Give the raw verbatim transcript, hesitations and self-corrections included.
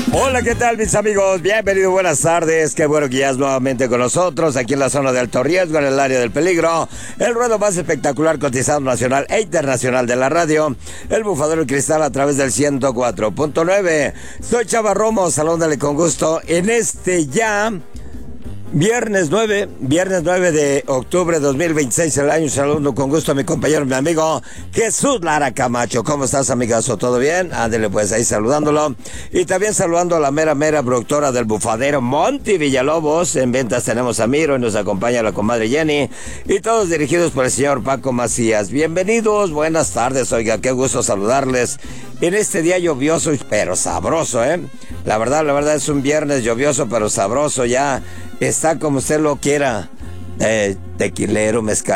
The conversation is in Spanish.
Hola, ¿qué tal, mis amigos? Bienvenidos, buenas tardes. Qué bueno que ya es nuevamente con nosotros aquí en la zona de alto riesgo, en el área del peligro. El ruedo más espectacular, cotizado nacional e internacional de la radio. El Bufadero Cristal a través del ciento cuatro punto nueve. Soy Chava Romo, salúdale con gusto en este ya Viernes nueve, viernes nueve de octubre de dos mil veintiséis, el año. Saludo con gusto a mi compañero, mi amigo Jesús Lara Camacho. ¿Cómo estás, amigazo? ¿Todo bien? Ándele pues ahí saludándolo. Y también saludando a la mera, mera productora del Bufadero, Monty Villalobos. En ventas tenemos a Miro y nos acompaña la comadre Jenny. Y todos dirigidos por el señor Paco Macías. Bienvenidos, buenas tardes. Oiga, qué gusto saludarles en este día lluvioso, pero sabroso, ¿eh? La verdad, la verdad es un viernes lluvioso, pero sabroso ya. Está como usted lo quiera, eh, tequilero, mezcal.